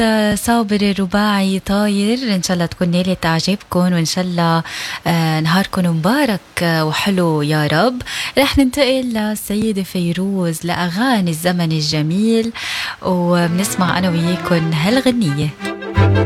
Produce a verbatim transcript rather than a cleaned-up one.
صابر الرباعي طاير، ان شاء الله تكون ليلة تعجبكم، وان شاء الله آه نهاركم مبارك آه وحلو يا رب. رح ننتقل للسيدة فيروز لأغاني الزمن الجميل، وبنسمع انا وياكم هالغنية.